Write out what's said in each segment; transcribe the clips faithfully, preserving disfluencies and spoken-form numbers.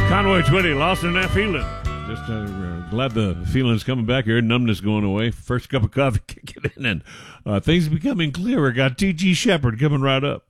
Conway Twitty, lost in that feeling. Just uh, glad the feeling's coming back here. Numbness going away. First cup of coffee kicking in, and uh, things becoming clearer. Got T G Shepherd coming right up.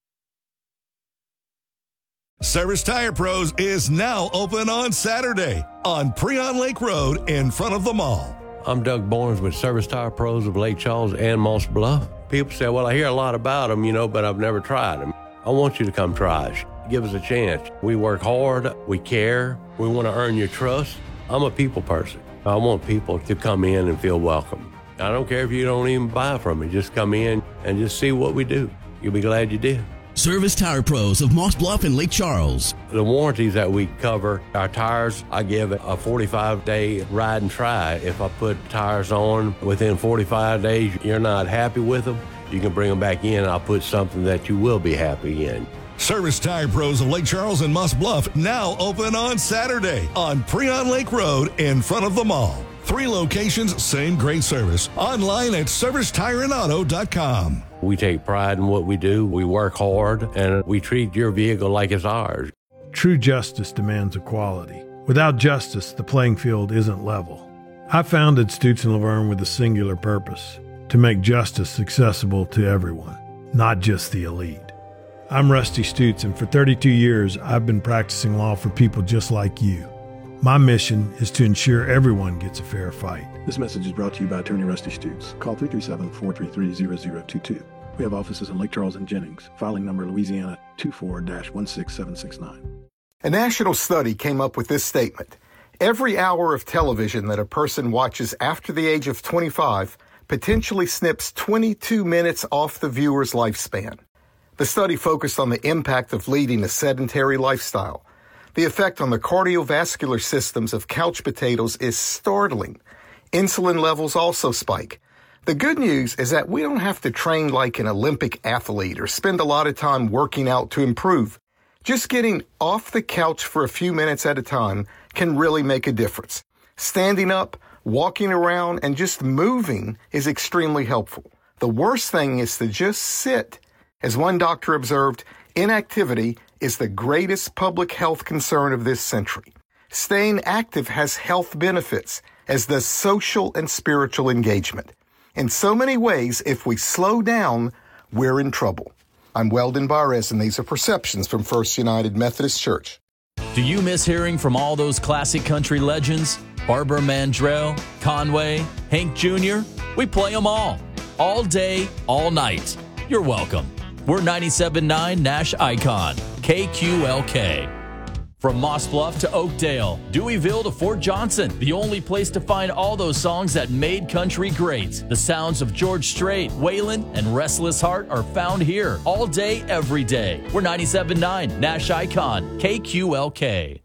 Service Tire Pros is now open on Saturday on Preon Lake Road in front of the mall. I'm Doug Barnes with Service Tire Pros of Lake Charles and Moss Bluff. People say, well, I hear a lot about them, you know, but I've never tried them. I want you to come try us. Give us a chance. We work hard. We care. We want to earn your trust. I'm a people person. I want people to come in and feel welcome. I don't care if you don't even buy from me. Just come in and just see what we do. You'll be glad you did. Service Tire Pros of Moss Bluff and Lake Charles. The warranties that we cover, our tires, I give a forty-five day ride and try. If I put tires on within forty-five days, you're not happy with them, you can bring them back in and I'll put something that you will be happy in. Service Tire Pros of Lake Charles and Moss Bluff now open on Saturday on Preon Lake Road in front of the mall. Three locations, same great service. Online at service tire and auto dot com. We take pride in what we do. We work hard, and we treat your vehicle like it's ours. True justice demands equality. Without justice, the playing field isn't level. I founded Stutz and Laverne with a singular purpose: to make justice accessible to everyone, not just the elite. I'm Rusty Stutz, and for thirty-two years, I've been practicing law for people just like you. My mission is to ensure everyone gets a fair fight. This message is brought to you by Attorney Rusty Stutz. Call three three seven, four three three, zero zero two two. We have offices in Lake Charles and Jennings. Filing number Louisiana two four dash one six seven six nine. A national study came up with this statement: every hour of television that a person watches after the age of twenty-five potentially snips twenty-two minutes off the viewer's lifespan. The study focused on the impact of leading a sedentary lifestyle. The effect on the cardiovascular systems of couch potatoes is startling. Insulin levels also spike. The good news is that we don't have to train like an Olympic athlete or spend a lot of time working out to improve. Just getting off the couch for a few minutes at a time can really make a difference. Standing up, walking around, and just moving is extremely helpful. The worst thing is to just sit. As one doctor observed, inactivity is the greatest public health concern of this century. Staying active has health benefits, as does social and spiritual engagement. In so many ways, if we slow down, we're in trouble. I'm Weldon Barres, and these are Perceptions from First United Methodist Church. Do you miss hearing from all those classic country legends? Barbara Mandrell, Conway, Hank Junior? We play them all. All day, all night. You're welcome. We're ninety-seven point nine Nash Icon, K Q L K. From Moss Bluff to Oakdale, Deweyville to Fort Johnson, the only place to find all those songs that made country great. The sounds of George Strait, Waylon, and Restless Heart are found here all day, every day. We're ninety-seven point nine Nash Icon, K Q L K.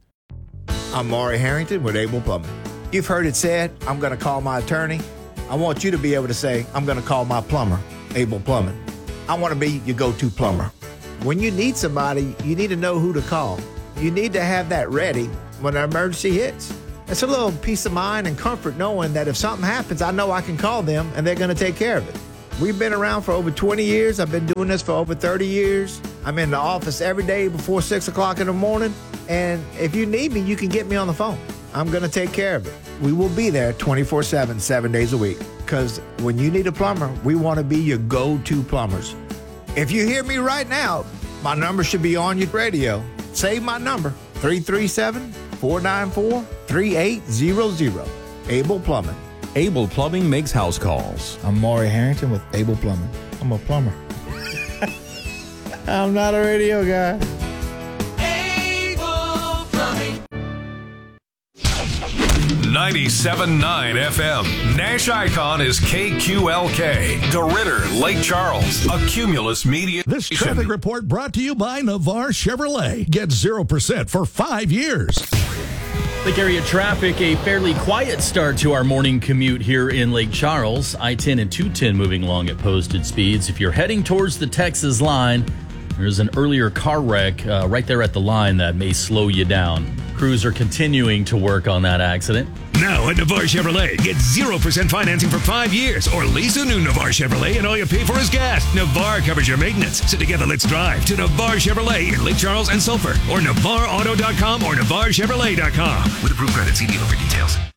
I'm Maury Harrington with Able Plumbing. You've heard it said, I'm going to call my attorney. I want you to be able to say, I'm going to call my plumber, Able Plumbing. I want to be your go-to plumber. When you need somebody, you need to know who to call. You need to have that ready when an emergency hits. It's a little peace of mind and comfort knowing that if something happens, I know I can call them and they're going to take care of it. We've been around for over twenty years. I've been doing this for over thirty years. I'm in the office every day before six o'clock in the morning. And if you need me, you can get me on the phone. I'm going to take care of it. We will be there twenty-four seven, seven days a week. Because when you need a plumber, we want to be your go-to plumbers. If you hear me right now, my number should be on your radio. Save my number, three three seven, four nine four, three eight zero zero. Able Plumbing. Able Plumbing makes house calls. I'm Maury Harrington with Able Plumbing. I'm a plumber. I'm not a radio guy. Able Plumbing. ninety-seven point nine F M. Nash Icon is K Q L K. DeRidder, Lake Charles. A Cumulus Media. This traffic report brought to you by Navarre Chevrolet. Get zero percent for five years. Lake area traffic, a fairly quiet start to our morning commute here in Lake Charles. I ten and two ten moving along at posted speeds. If you're heading towards the Texas line, there's an earlier car wreck uh, right there at the line that may slow you down. crews are continuing to work on that accident. Now at Navarre Chevrolet, get zero percent financing for five years or lease a new Navarre Chevrolet and all you pay for is gas. Navarre covers your maintenance. So together, let's drive to Navarre Chevrolet in Lake Charles and Sulphur or Navarre Auto dot com or Navarre Chevrolet dot com. With approved credit, see dealer for details.